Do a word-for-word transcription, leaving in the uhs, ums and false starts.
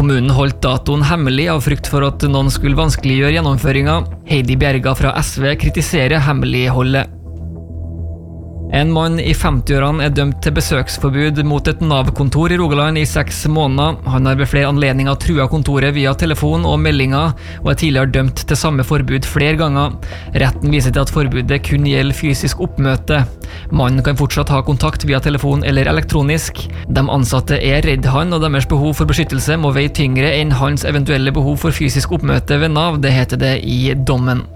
Kommunen holdt datoen hemmelig av frykt for at noen skulle vanskeliggjøre gjennomføringen. Heidi Bjerga fra S V kritiserer hemmeligholdet. En mann i femti-årene er dømt til besøksforbud mot et Nav-kontor i Rogaland i seks måneder. Han har ved flere anledninger truet kontoret via telefon og meldinger, og er tidligere dømt til samme forbud flere ganger. Retten viser til at forbudet kun gjelder fysisk oppmøte. Mannen kan fortsatt ha kontakt via telefon eller elektronisk. De ansatte er redd han, og deres behov for beskyttelse må veie tyngre enn hans eventuelle behov for fysisk oppmøte ved Nav, det heter det i dommen.